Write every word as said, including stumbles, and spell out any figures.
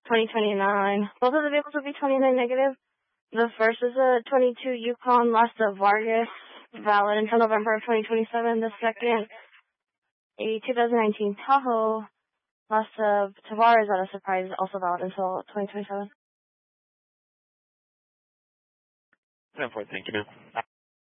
twenty twenty-nine. Both of the vehicles will be twenty-nine negative. The first is a twenty-two Yukon Lasta Vargas, valid until November of twenty twenty-seven. The second, a two thousand nineteen Tahoe Lasta Tavares out of Surprise, also valid until twenty twenty-seven. ten four, thank you, ma'am.